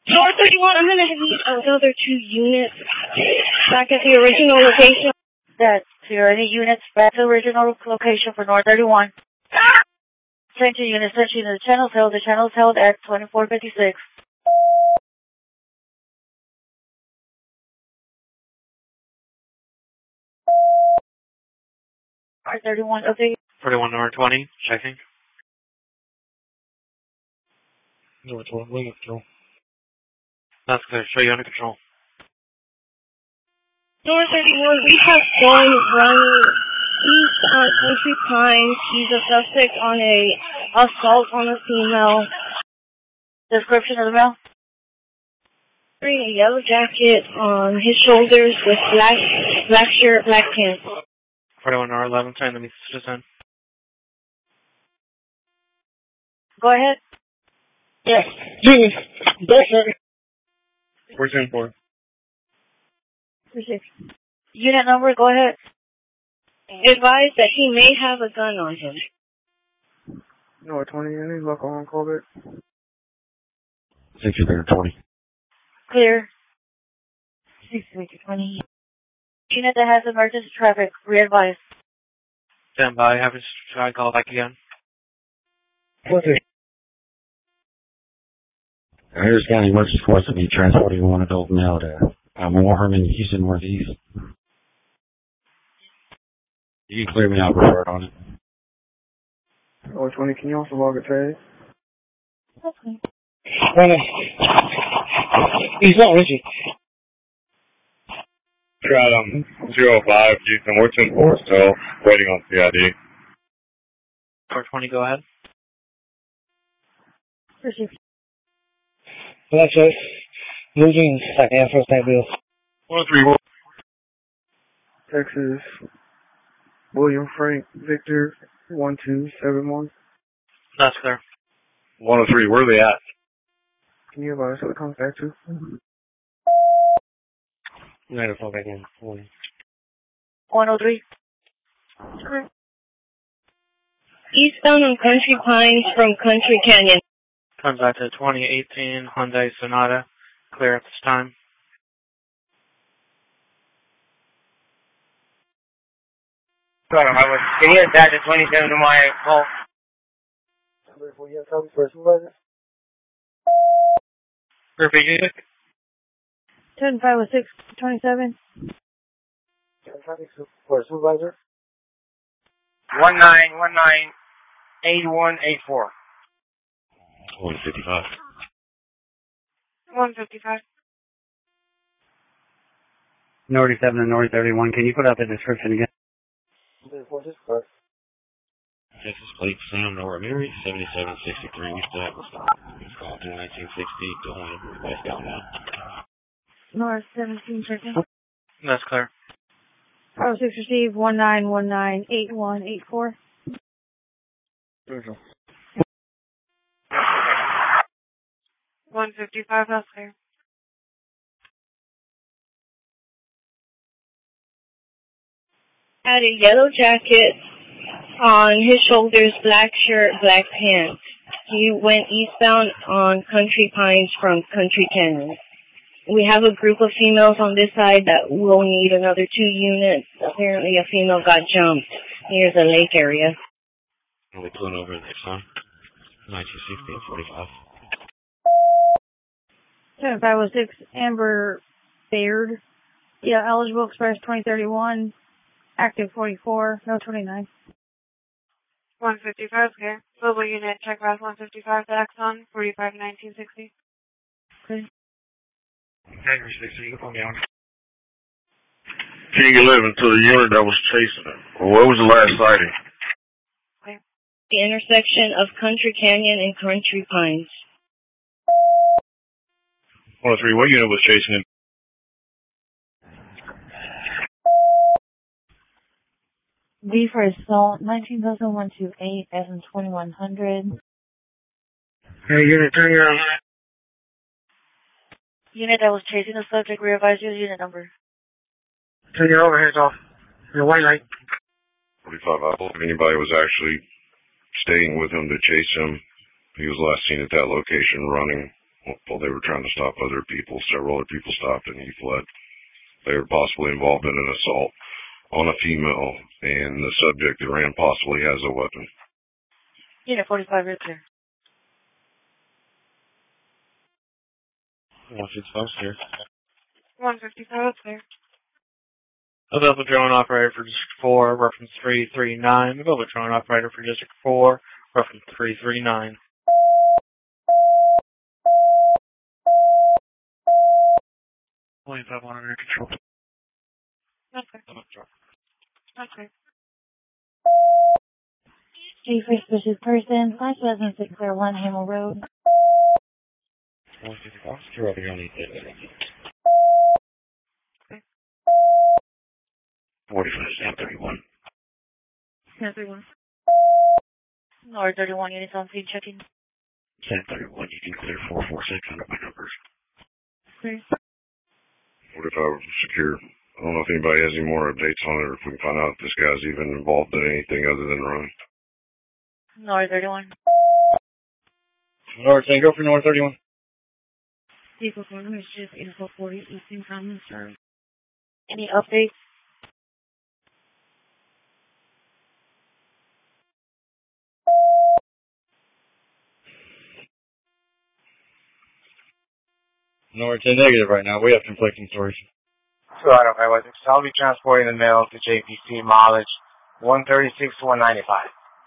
North 31, I'm going to need another 2 units back at the original location. That's any units back to the original location for North 31. Send to units, send to units. The channel's held. The channel's held at 2456. North 31, okay. 31 North 20, checking. North 1, wing control. That's clear. Show you under control. North 31, we have one running east on Country Pines. He's a suspect on a assault on a female. Description of the male? Wearing a yellow jacket on his shoulders with black shirt, black pants. 41 North 11, turn the citizen. Go ahead. Yes. Unit. Yes, sir. Where's in for? Unit number, go ahead. Advise that he may have a gun on him. North 20, any local on Colbert? 620. Clear. 620. Unit that has emergency traffic, re-advise. Stand by. Have his try call back again. What's it? Harris County Emergency Force will be transporting one adult male to Memorial Herman, Houston Northeast. You can clear me out, report on it. North 20, can you also log a trade? Okay. He's not Richie. Tried 05, Houston, we're 10-4 still, waiting on CID. 420, go ahead. That's it. Losing second, first name Bill. 103, Texas, William Frank, Victor, 1271. That's clear. 103, where are they at? Can you advise what it comes back to? 904 back in. 103. Eastbound on Country Pines from Country Canyon. Comes back to 2018 Hyundai Sonata. Clear at this time. Can you attach a 27 to my call? Will you have copies for a supervisor? Repeat it. 10506 27. Copies for a supervisor? 19198184. 155. 155. North 7 and North 31. Can you put out the description again? Texas plate Sam Nora Mary 7763 East Douglas. Call through 1960 going westbound now. North 17 checking. That's clear. 06 receive 19198184. Virgil. 155, that's clear. Had a yellow jacket on his shoulders, black shirt, black pants. He went eastbound on Country Pines from Country Canyon. We have a group of females on this side that will need another 2 units. Apparently a female got jumped near the lake area. Are we pulling over next time? 1960 and 45. 7506 Amber Baird. Yeah, eligible express 2031. Active 44. No 29. 155, clear. Global unit, check route 155 to Exxon, 451960. Okay. Henry 60, come down. King 11 to the unit that was chasing him. Well, what was the last sighting? Okay. The intersection of Country Canyon and Country Pines. 103, what unit was chasing him? D for assault 19,128 as in 2100. Hey, unit, turn your Unit that was chasing the subject, re-advise your unit number. turn your overheads off. Your white light. 45, I believe anybody was actually staying with him to chase him. He was last seen at that location running. Well, they were trying to stop other people. Several other people stopped and he fled. They were possibly involved in an assault on a female, and the subject that ran possibly has a weapon. Unit 45, you're clear. 155 clear. 155, clear. Available drone operator for District 4, reference 339. Available drone operator for District 4, reference 339. Only 5 under control. Okay. Okay. Chief suspicious person, 5601 Hamel Road. 155 secure over here on the 45 Sam 31. Sam 31. North 31 units on scene checking. Sam 31, you can clear 446 under my numbers. Clear. 45 secure. I don't know if anybody has any more updates on it or if we can find out if this guy's even involved in anything other than running. North 31. North Tango for North 31. Vehicle for Mischief 8440, Eastern Common Service. Any updates? North 10 negative right now. We have conflicting stories. So I don't know. I'll be transporting the mail to JPC mileage 136 to 195.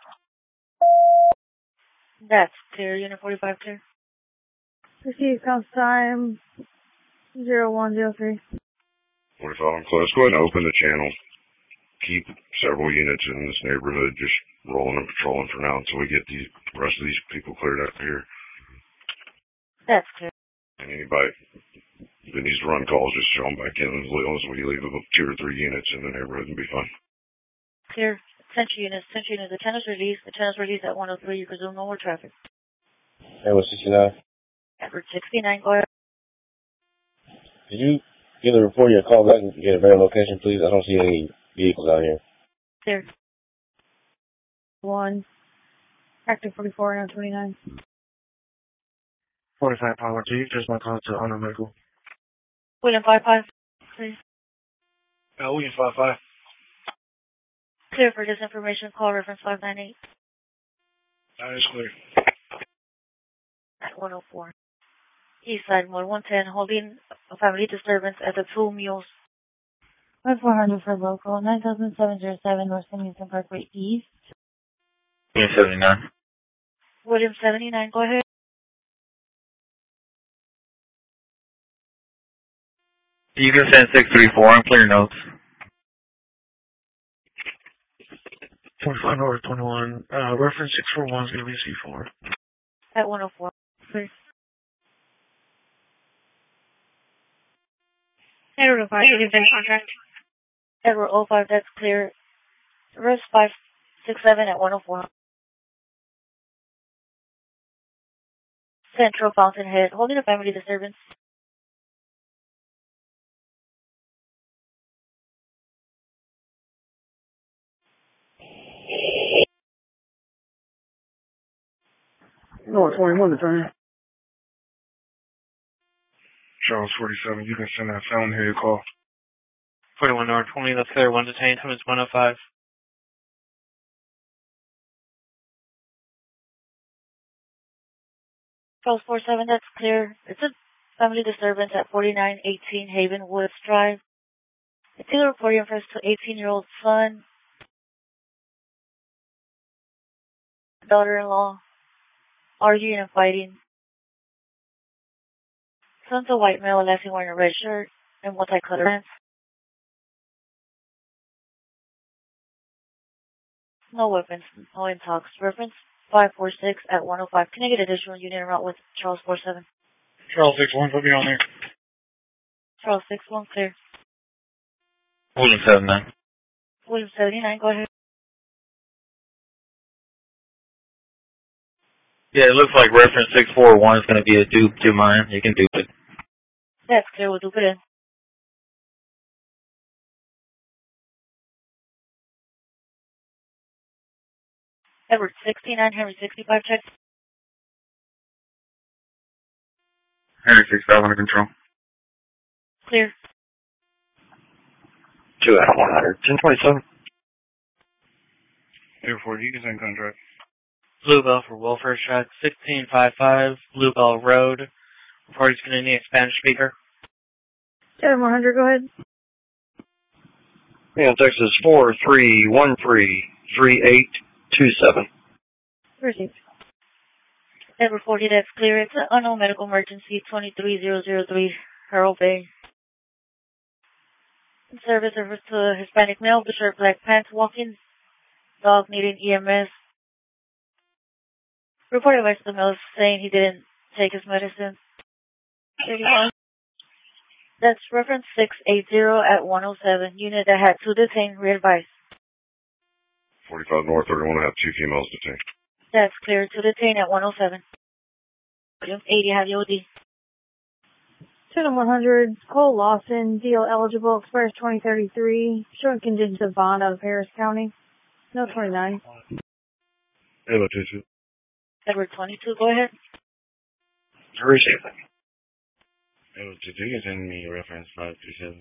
That's clear. Unit 45 clear. Proceed comes time 0103. 45 on close. Go ahead and open the channel. Keep several units in this neighborhood just rolling and patrolling for now until we get the rest of these people cleared out here. That's clear. And anybody that needs to run calls, just show them back in as little as we leave about 2 or 3 units in the neighborhood and be fine. Clear. Central units. The tennis release. The tennis release at 103. You presume no more traffic. Edward 69. Edward 69, go ahead. Could you give the reporter a call back and get a better location, please? I don't see any vehicles out here. Clear. 1. Active 44 and 29. 45 Power 2, just my call to Honor Medical. William 55, please. William 55. Clear for disinformation. Call reference 598. That is clear. At 104. East side, mode 110, holding a family disturbance at the Two Mules. 400 for local, 9707 North Houston Parkway East. William 79. William 79, go ahead. You can send 634 on clear notes. 45 over 21. Reference 641 is going to be C4. At 104, please. Edward 05, contract. Edward 05, that's clear. Reverse 567 at 104. Central Fountainhead, holding a family disturbance. North 21 to turn. Charles 47, you can send that phone here to call. 41 North 20, that's clear. 1 detained, time is 105. Charles 47, that's clear. It's a family disturbance at 4918 Haven Woods Drive. It's either reporting refers to 18-year-old son, daughter-in-law, arguing and fighting. Son's a white male, last wearing a red shirt and multicolored pants. No weapons, no intox. Reference 546 at 105. Can I get additional unit en route with Charles 47? Charles 61, put me on there. Charles 61, clear. William 79. William 79, go ahead. Yeah, it looks like reference 641 is going to be a dupe to mine. You can dupe it. That's clear, we'll dupe it in. Edward 69, Henry 65, check. Henry 6-5 under control. Clear. 2 out 100. 1027. Airport, you can send contract. Bluebell for welfare check 1655 Bluebell Road. Report's going to need a Spanish speaker. 100, go ahead. Yeah, Texas 43133827. Received. Edward 40, that's clear. It's an unknown medical emergency, 23003, Harold Bay. Service refers to a Hispanic male, the shirt, black pants, walking, dog needing EMS. Reported by the male saying he didn't take his medicine. 31. That's reference 680 at 107. Unit that had 2 detained, re-advised. 45 North 31, I have 2 females detained. That's clear. 2 detained at 107. 80, have the OD. 100, Cole Lawson, deal eligible, expires 2033, showing conditions of bond of Harris County. No 29. Hello, 22. Edward 22, go ahead. Receive. Hello, 22, you can send me reference 537.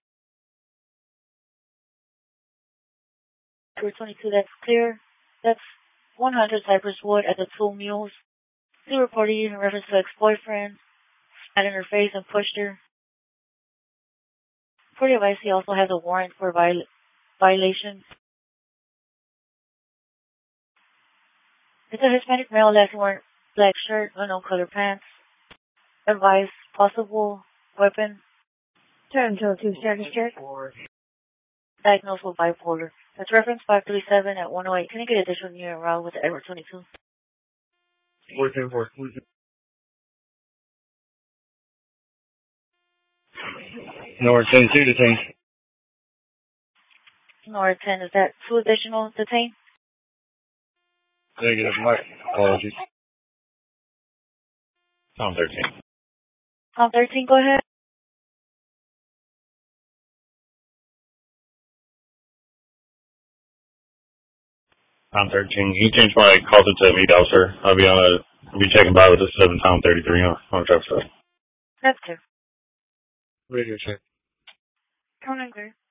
Edward 22, that's clear. That's 100 Cypress Wood at the 2 Mules. He reported in reference to ex-boyfriend, spat in her face and pushed her. For your advice, he also has a warrant for violation. It's a Hispanic male, last wearing black shirt, unknown color pants. Advice, possible weapon. Turn until 2 status check. Diagnosed with bipolar. That's reference 537 at 108. Can I get additional unit around with the Edward 22? 14. North 10, 2 detained. North 10, is that 2 additional detained? Negative, my apologies. Tom 13. Tom 13, go ahead. Tom 13. You changed my call to meet officer. I'll be checking by with the 7 Tom 33 on the traffic stop. That's clear. Radio check. Conan clear.